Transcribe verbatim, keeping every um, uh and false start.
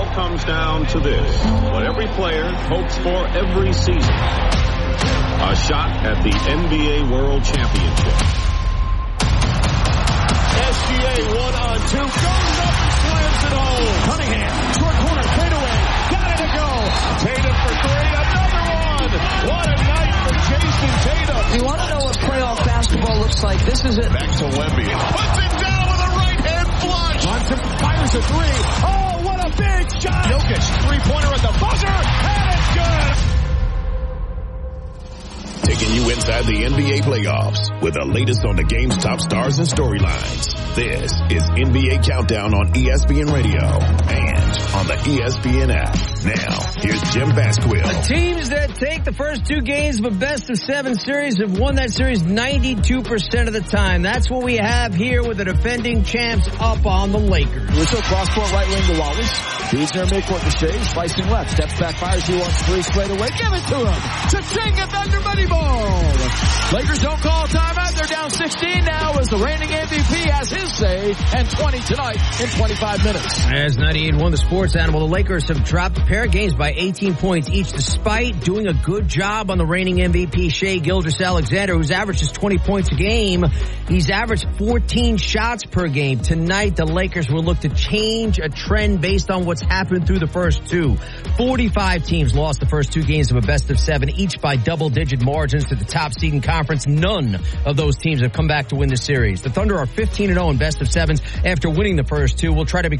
comes down to this. What every player hopes for every season. A shot at the N B A World Championship. S G A one on two. Goes up and slams it home. Cunningham, short corner, fade away. Got it to go. Tatum for three. Another one. What a night for Jason Tatum. You want to know what playoff basketball looks like? This is it. Back to Wemby. Puts it down with a right hand flush. Johnson fires a three. Oh, what a big shot. Jokic, three-pointer at the buzzer. And it's good. Taking you inside the N B A playoffs with the latest on the game's top stars and storylines. This is N B A Countdown on E S P N Radio and on the E S P N app. Now, here's Jim Basquill. The teams that take the first two games of a best-of-seven series have won that series ninety-two percent of the time. That's what we have here with the defending champs up on the Lakers. Russo cross-court right wing to Wallace. Feeds near midcourt to Shea. Slicing left. Steps back, fires. He wants three straight away. Give it to him. Cha-ching at Thunder Money Ball. Lakers don't call timeout. They're down sixteen now as the reigning M V P has his say, and twenty tonight in twenty-five minutes. As ninety-eight one, the sports animal, the Lakers have dropped a pair of games by eighteen points each, despite doing a good job on the reigning M V P, Shai Gilgeous-Alexander, whose average is twenty points a game. He's averaged fourteen shots per game. Tonight, the Lakers will look to change a trend based on what's happened through the first two. forty-five teams lost the first two games of a best of seven, each by double-digit margins to the top seed in conference. None of those teams have come back to win the series. The Thunder are fifteen and oh in best of sevens after winning the first two. We'll try to become